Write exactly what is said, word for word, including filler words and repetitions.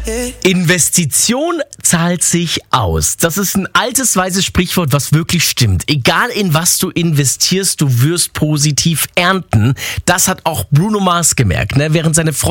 Investition zahlt sich aus. Das ist ein altes, weises Sprichwort, was wirklich stimmt. Egal in was du investierst, du wirst positiv ernten. Das hat auch Bruno Mars gemerkt, ne? Während seine Freundin